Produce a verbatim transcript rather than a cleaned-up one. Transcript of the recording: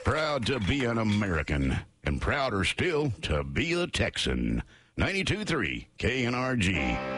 Proud to be an American, and prouder still to be a Texan. ninety-two point three K N R G.